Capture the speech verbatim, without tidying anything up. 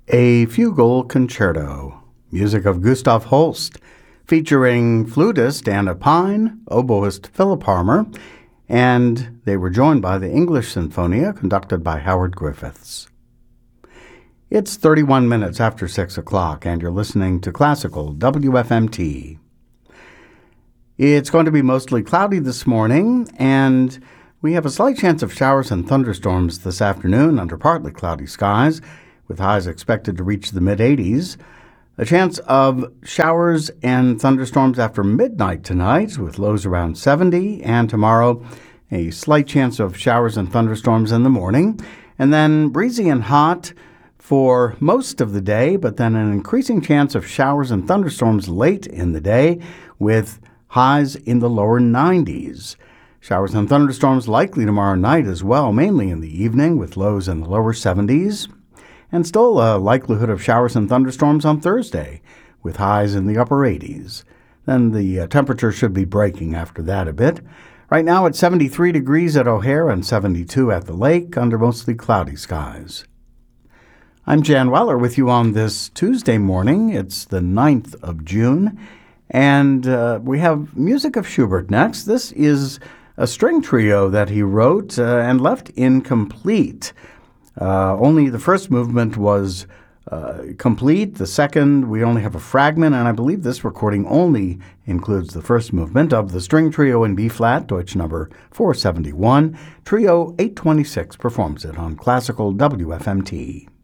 A Fugal Concerto, music of Gustav Holst, featuring flutist Anna Pine, oboist Philip Harmer, and they were joined by the English Sinfonia, conducted by Howard Griffiths. It's thirty-one minutes after six o'clock, and you're listening to Classical W F M T. It's going to be mostly cloudy this morning, and we have a slight chance of showers and thunderstorms this afternoon under partly cloudy skies, with highs expected to reach the mid-eighties. A chance of showers and thunderstorms after midnight tonight, with lows around seventy, and tomorrow a slight chance of showers and thunderstorms in the morning, and then breezy and hot for most of the day, but then an increasing chance of showers and thunderstorms late in the day, with highs in the lower nineties. Showers and thunderstorms likely tomorrow night as well, mainly in the evening, with lows in the lower seventies. And still a likelihood of showers and thunderstorms on Thursday, with highs in the upper eighties. Then the uh, temperature should be breaking after that a bit. Right now it's seventy-three degrees at O'Hare and seventy-two at the lake under mostly cloudy skies. I'm Jan Weller with you on this Tuesday morning. It's the ninth of June, and uh, we have music of Schubert next. This is a string trio that he wrote uh, and left incomplete. Uh, only the first movement was uh, complete. The second, we only have a fragment, and I believe this recording only includes the first movement of the string trio in B-flat, Deutsch number four seventy-one. Trio eight twenty-six performs it on Classical W F M T.